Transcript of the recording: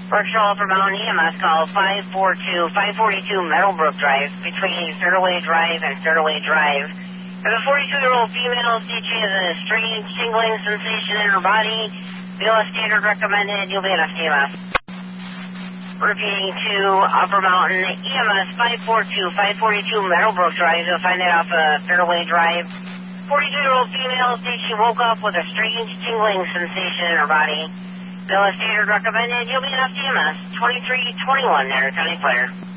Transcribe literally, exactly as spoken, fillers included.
Berkshire Upper Mountain E M S call five four two, five forty-two Meadowbrook Drive between Fairway Drive and Fairway Drive. There's a forty-two-year-old female states she has a strange tingling sensation in her body. Bill is standard recommended. You'll be in F T M S. Repeating to Upper Mountain E M S five four two, five forty-two Meadowbrook Drive. You'll find it off of Fairway Drive. forty-two-year-old female states she woke up with a strange tingling sensation in her body. Bill is standard recommended. You'll be in F T M S. twenty-three twenty-one there, County Fire.